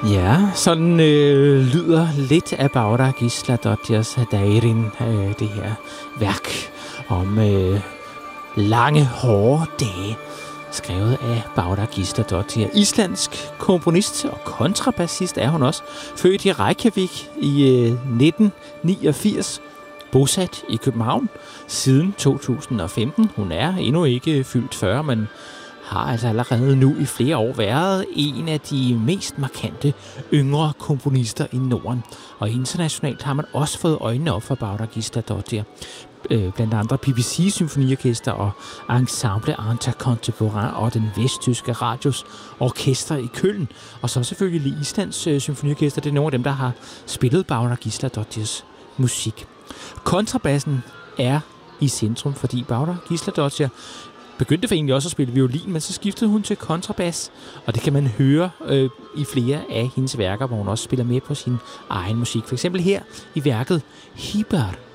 Ja, sådan lyder lidt af Bára Gísladóttirs Darin, det her værk om lange, hårde dage, skrevet af Bára Gísladóttir. Islandsk komponist og kontrabassist er hun også, født i Reykjavik i 1989, bosat i København siden 2015. Hun er endnu ikke fyldt 40, men har altså allerede nu i flere år været en af de mest markante yngre komponister i Norden. Og internationalt har man også fået øjnene op for Bára Gísladóttir. Blandt andre BBC Symfoniorkester og Ensemble Intercontemporain og den vesttyske radios orkester i Køln. Og så selvfølgelig Islands Symfoniorkester. Det er nogle af dem, der har spillet Bára Gísladóttirs musik. Kontrabassen er i centrum, fordi Bára Gísladóttir begyndte for egentlig også at spille violin, men så skiftede hun til kontrabas, og det kan man høre i flere af hendes værker, hvor hun også spiller med på sin egen musik. For eksempel her i værket Híbar